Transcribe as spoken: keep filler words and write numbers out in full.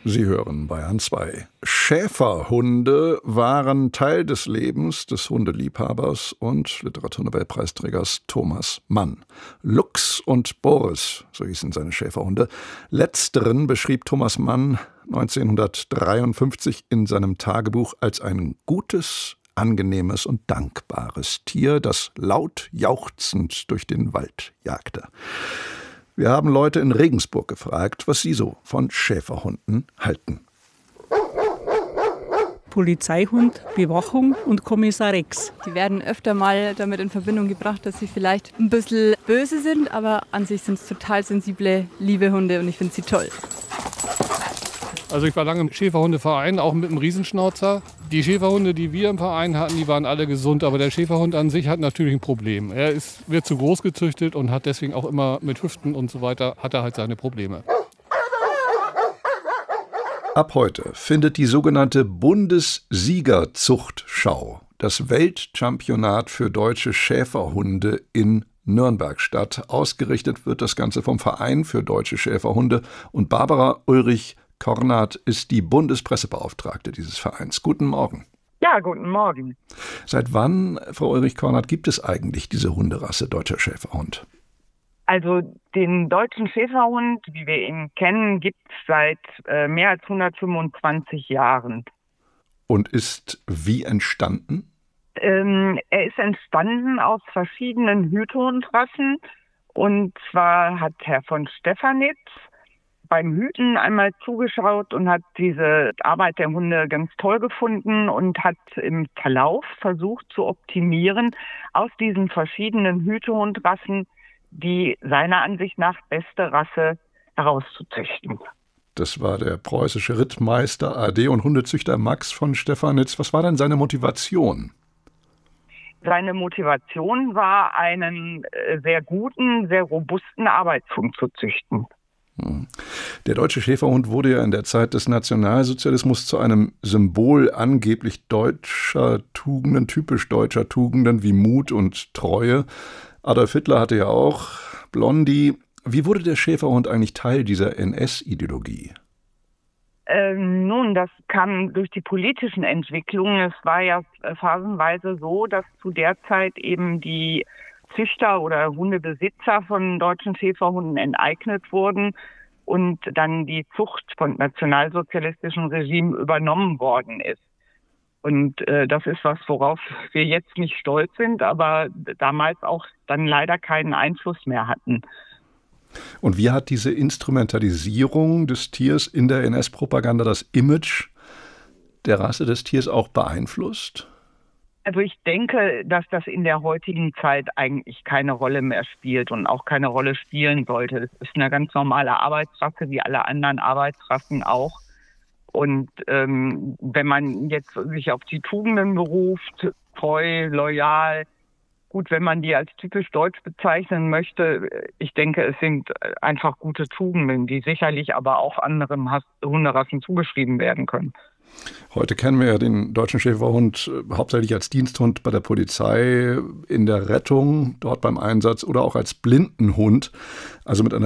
Sie hören Bayern zwei. Schäferhunde waren Teil des Lebens des Hundeliebhabers und Literaturnobelpreisträgers Thomas Mann. Lux und Boris, so hießen seine Schäferhunde. Letzteren beschrieb Thomas Mann neunzehnhundertdreiundfünfzig in seinem Tagebuch als ein gutes, angenehmes und dankbares Tier, das laut jauchzend durch den Wald jagte. Wir haben Leute in Regensburg gefragt, was sie so von Schäferhunden halten. Polizeihund, Bewachung und Kommissar Rex. Die werden öfter mal damit in Verbindung gebracht, dass sie vielleicht ein bisschen böse sind, aber an sich sind es total sensible, liebe Hunde und ich finde sie toll. Also ich war lange im Schäferhundeverein, auch mit einem Riesenschnauzer. Die Schäferhunde, die wir im Verein hatten, die waren alle gesund, aber der Schäferhund an sich hat natürlich ein Problem. Er ist, wird zu groß gezüchtet und hat deswegen auch immer mit Hüften und so weiter, hat er halt seine Probleme. Ab heute findet die sogenannte Bundessiegerzuchtschau, das Weltchampionat für deutsche Schäferhunde in Nürnberg statt. Ausgerichtet wird das Ganze vom Verein für deutsche Schäferhunde und Barbara Ulrich Kornath ist die Bundespressebeauftragte dieses Vereins. Guten Morgen. Ja, guten Morgen. Seit wann, Frau Ulrich Kornath, gibt es eigentlich diese Hunderasse deutscher Schäferhund? Also den deutschen Schäferhund, wie wir ihn kennen, gibt es seit äh, mehr als hundertfünfundzwanzig Jahren. Und ist wie entstanden? Ähm, er ist entstanden aus verschiedenen Hütehundrassen. Und zwar hat Herr von Stephanitz beim Hüten einmal zugeschaut und hat diese Arbeit der Hunde ganz toll gefunden und hat im Verlauf versucht zu optimieren aus diesen verschiedenen Hütehundrassen die seiner Ansicht nach beste Rasse herauszuzüchten. Das war der preußische Rittmeister A D und Hundezüchter Max von Stephanitz. Was war denn seine Motivation? Seine Motivation war, einen sehr guten, sehr robusten Arbeitshund zu züchten. Der deutsche Schäferhund wurde ja in der Zeit des Nationalsozialismus zu einem Symbol angeblich deutscher Tugenden, typisch deutscher Tugenden wie Mut und Treue. Adolf Hitler hatte ja auch Blondie. Wie wurde der Schäferhund eigentlich Teil dieser N S-Ideologie? Ähm, nun, das kam durch die politischen Entwicklungen. Es war ja phasenweise so, dass zu der Zeit eben die Züchter oder Hundebesitzer von deutschen Schäferhunden enteignet wurden und dann die Zucht von nationalsozialistischen Regimen übernommen worden ist. Und äh, das ist was, worauf wir jetzt nicht stolz sind, aber damals auch dann leider keinen Einfluss mehr hatten. Und wie hat diese Instrumentalisierung des Tiers in der N S-Propaganda das Image der Rasse des Tiers auch beeinflusst? Also ich denke, dass das in der heutigen Zeit eigentlich keine Rolle mehr spielt und auch keine Rolle spielen sollte. Es ist eine ganz normale Arbeitsrasse, wie alle anderen Arbeitsrassen auch. Und ähm, wenn man jetzt sich auf die Tugenden beruft, treu, loyal, gut, wenn man die als typisch deutsch bezeichnen möchte, ich denke, es sind einfach gute Tugenden, die sicherlich aber auch anderen Hunderassen zugeschrieben werden können. Heute kennen wir ja den deutschen Schäferhund hauptsächlich als Diensthund bei der Polizei, in der Rettung, dort beim Einsatz oder auch als Blindenhund, also mit einer